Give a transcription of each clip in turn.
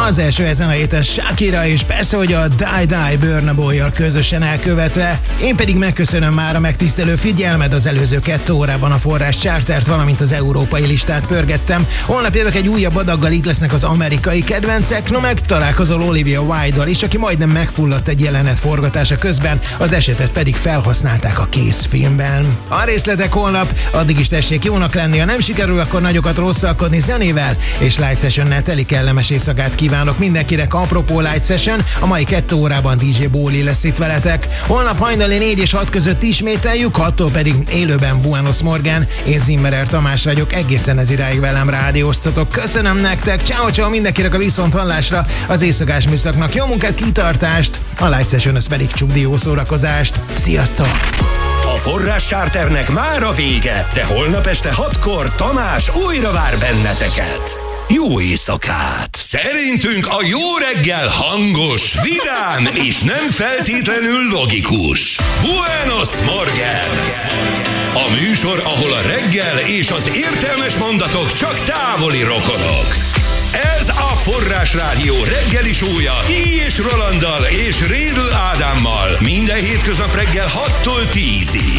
Az első ezen a héten Shakira, és persze, hogy a Die Die Burna Boy-jal közösen elkövetve. Én pedig megköszönöm már a megtisztelő figyelmed, az előző 2 órában a Forrás Chartert, valamint az európai listát pörgettem. Holnap jövök egy újabb adaggal, így lesznek az amerikai kedvencek, no meg találkozol Olivia Wilde-val is, aki majdnem megfulladt egy jelenet forgatása közben, az esetet pedig felhasználták a készfilmben. A részletek holnap, addig is tessék jónak lenni, ha nem sikerül, akkor nagyokat rosszalkodni zenével, és Light Sessionnel teli kellemes éjszakát kívánok mindenkinek. Apropó Light Session, a mai 2 órában DJ Bóli lesz itt veletek. Holnap hajnali 4 és 6 között ismételjük, 6-tól pedig élőben Buenos Morgan. Én Zimmerer Tamás vagyok, egészen ez iráig velem rádióztatok. Köszönöm nektek, ciao mindenkinek a viszonthallásra, az éjszakás műszaknak jó munkát, kitartást, a Light Session pedig csukdi jó szórakozást. Sziasztok! A Forrás Charternek már a vége, de holnap este 6-kor Tamás újra vár benneteket. Jó éjszakát! Szerintünk a jó reggel hangos, vidám és nem feltétlenül logikus. Buenos Morgan! A műsor, ahol a reggel és az értelmes mondatok csak távoli rokonok. Ez a Forrás Rádió reggeli show-ja és Rolanddal és Rédl Ádámmal. Minden hétköznap reggel 6-tól 10-ig.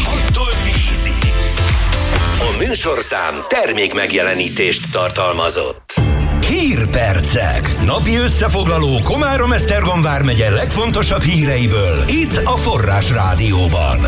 A műsorszám termék megjelenítést tartalmazott. Hírpercek. Napi összefoglaló Komárom-Esztergom vármegye legfontosabb híreiből. Itt a Forrás Rádióban.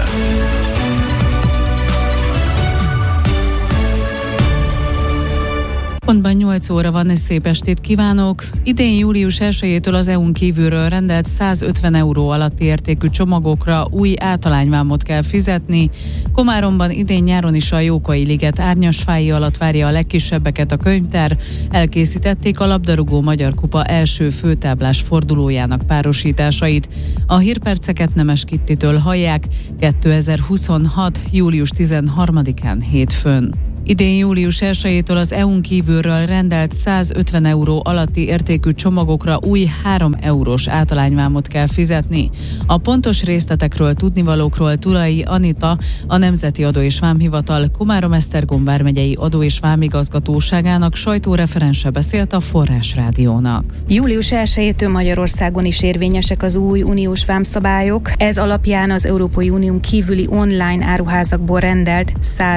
Pontban 8 óra van, és szép estét kívánok! Idén július 1-től az EU-n kívülről rendelt 150 euró alatti értékű csomagokra új általányvámot kell fizetni. Komáromban idén nyáron is a Jókai liget árnyasfái alatt várja a legkisebbeket a könyvtár. Elkészítették a labdarúgó Magyar Kupa első főtáblás fordulójának párosításait. A hírperceket Nemes Kittitől hallják 2026. július 13-án hétfőn. Idén július 1-től az EU-n kívülről rendelt 150 euró alatti értékű csomagokra új 3 eurós általányvámot kell fizetni. A pontos részletekről, tudnivalókról Tulai Anita, a Nemzeti Adó és Vámhivatal Komárom-Esztergom vármegyei Adó és Vámigazgatóságának sajtóreferense beszélt a Forrás Rádiónak. Július 1-től Magyarországon is érvényesek az új uniós vámszabályok. Ez alapján az Európai Unión kívüli online áruházakból rendelt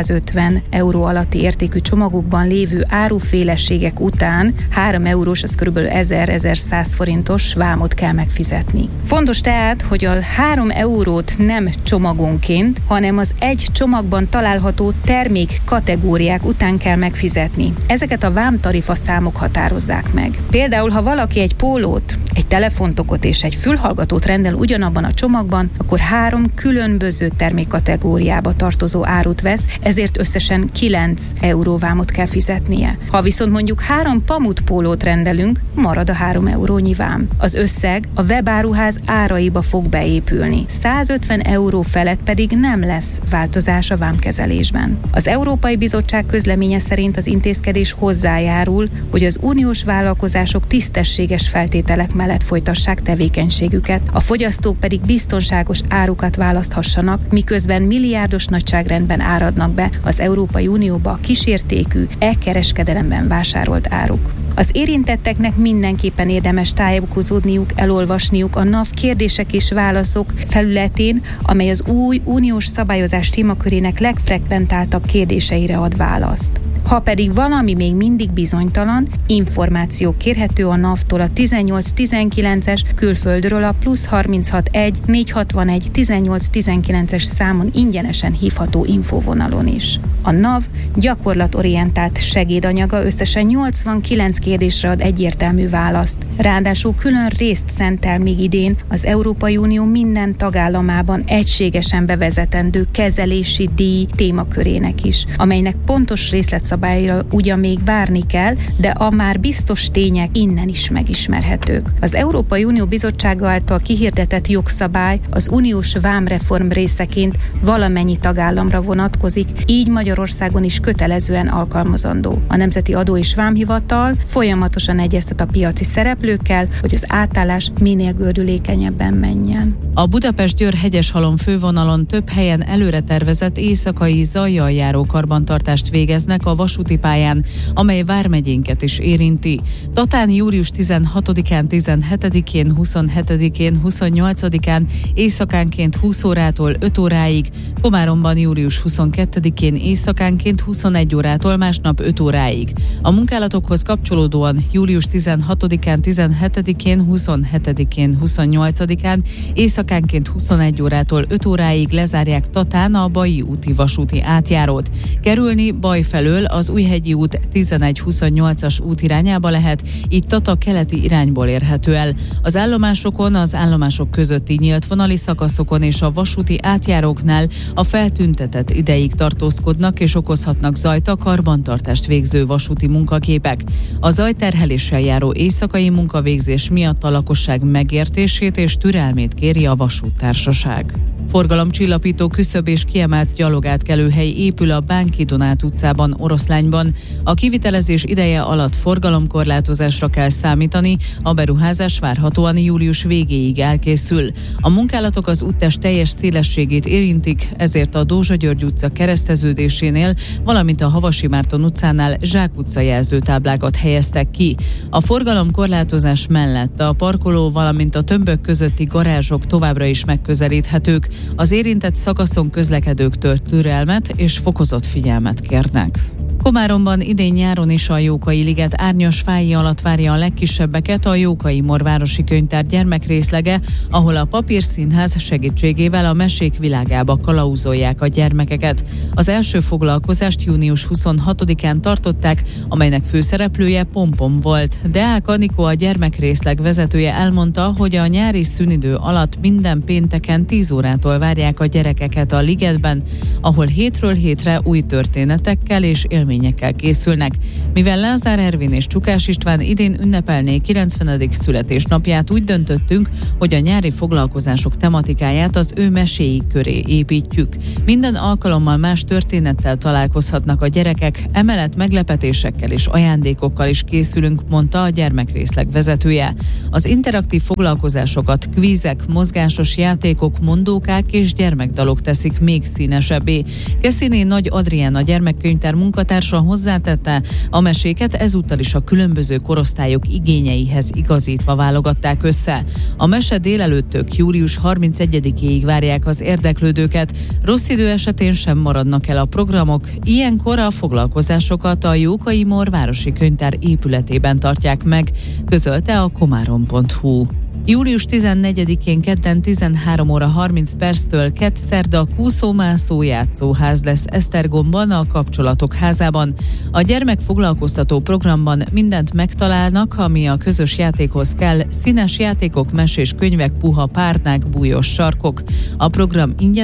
150 euró alatti értékű csomagokban lévő áruféleségek után 3 eurós, az kb. 1000-1100 forintos vámot kell megfizetni. Fontos tehát, hogy a 3 eurót nem csomagonként, hanem az egy csomagban található termék kategóriák után kell megfizetni. Ezeket a vámtarifa számok határozzák meg. Például, ha valaki egy pólót, egy telefontokot és egy fülhallgatót rendel ugyanabban a csomagban, akkor 3 különböző termékkategóriába tartozó árut vesz, ezért összesen 9 euró vámot kell fizetnie. Ha viszont mondjuk 3 pamutpólót rendelünk, marad a 3 eurónyi vám. Az összeg a webáruház áraiba fog beépülni. 150 euró felett pedig nem lesz változás a vámkezelésben. Az Európai Bizottság közleménye szerint az intézkedés hozzájárul, hogy az uniós vállalkozások tisztességes feltételek mellett folytassák tevékenységüket, a fogyasztók pedig biztonságos árukat választhassanak, miközben milliárdos nagyságrendben áradnak be az Európai Unióba a kísértékű e-kereskedelemben vásárolt áruk. Az érintetteknek mindenképpen érdemes tájékozódniuk, elolvasniuk a NAV kérdések és válaszok felületén, amely az új uniós szabályozás témakörének legfrekventáltabb kérdéseire ad választ. Ha pedig valami még mindig bizonytalan, információ kérhető a NAV-tól a 1819-es, külföldről a +361 461 1819-es számon ingyenesen hívható infóvonalon is. A NAV gyakorlatorientált segédanyaga összesen 89 kérdésre ad egyértelmű választ. Ráadásul külön részt szentel még idén az Európai Unió minden tagállamában egységesen bevezetendő kezelési díj témakörének is, amelynek pontos részletszabályra ugyan még várni kell, de a már biztos tények innen is megismerhetők. Az Európai Unió Bizottsága által kihirdetett jogszabály az uniós vámreform részeként valamennyi tagállamra vonatkozik, így Magyarországon is kötelezően alkalmazandó. A Nemzeti Adó és Vámhivatal folyamatosan egyeztet a piaci szereplőkkel, hogy az átállás minél gördülékenyebben menjen. A Budapest-Győr-Hegyeshalom fővonalon több helyen előre tervezett éjszakai zajjal járó karbantartást végeznek a vasúti pályán, amely vármegyénket is érinti. Tatán július 16-án, 17-én, 27-én, 28-án éjszakánként 20 órától 5 óráig, Komáromban július 22-én éjszakánként 21 órától másnap 5 óráig. A munkálatokhoz kapcsolódóan július 16-án, 17-én, 27-én, 28-án éjszakánként 21 órától 5 óráig lezárják Tatán a Baji úti vasúti átjárót. Kerülni Baj felől az Újhegyi út 11-28-as út irányába lehet, így Tata keleti irányból érhető el. Az állomásokon, az állomások közötti nyílt vonali szakaszokon és a vasúti átjáróknál a feltüntetett ideig tartózkodnak és okozhatnak zajt a karbantartást végző vasúti munkaképek. A zajterheléssel járó éjszakai munkavégzés miatt a lakosság megértését és türelmét kéri a vasúttársaság. Forgalomcsillapító küszöb és kiemelt gyalogátkelőhely épül a Bánki Donát utcában, Oroszlányban. A kivitelezés ideje alatt forgalomkorlátozásra kell számítani, a beruházás várhatóan július végéig elkészül. A munkálatok az úttest teljes szélességét érintik, ezért a Dózsa György utca kereszteződésénél, valamint a Havasi Márton utcánál zsákutca jelzőtáblákat helyeztek ki. A forgalomkorlátozás mellett a parkoló, valamint a tömbök közötti garázsok továbbra is megközelíthetők. Az érintett szakaszon közlekedőktől türelmet és fokozott figyelmet kérnek. Komáromban idén nyáron is a Jókai liget árnyas fái alatt várja a legkisebbeket a Jókai Morvárosi Könyvtár gyermekrészlege, ahol a Papírszínház segítségével a mesék világába kalauzolják a gyermekeket. Az első foglalkozást június 26-án tartották, amelynek főszereplője Pompom volt. Deák Anikó, a gyermekrészleg vezetője elmondta, hogy a nyári szünidő alatt minden pénteken 10 órától várják a gyerekeket a ligetben, ahol hétről hétre új történetekkel és élményekkel készülnek. Mivel Lázár Ervin és Csukás István idén ünnepelné 90. születésnapját, úgy döntöttünk, hogy a nyári foglalkozások tematikáját az ő meséik köré építjük. Minden alkalommal más történettel találkozhatnak a gyerekek, emellett meglepetésekkel és ajándékokkal is készülünk, mondta a gyermekrészleg vezetője. Az interaktív foglalkozásokat kvízek, mozgásos játékok, mondókák és gyermekdalok teszik még színesebbé. Keszéné Nagy Adrián, a gyermekkönyvtár munkatársa hozzátette, a meséket ezúttal is a különböző korosztályok igényeihez igazítva válogatták össze. A mese délelőttök július 31-éig várják az érdeklődőket, rossz idő esetén sem maradnak el a programok, ilyenkor a foglalkozásokat a Jókai Morvárosi Könyvtár épületében tartják meg, közölte a komárom.hu. Július 14-én kedden 13 óra 30 perctől kedd-szerda kúszó-mászó játszóház lesz Esztergomban, a Kapcsolatok házában. A gyermekfoglalkoztató programban mindent megtalálnak, ami a közös játékhoz kell: színes játékok, mesés könyvek, puha párnák, bújós sarkok. A program ingyen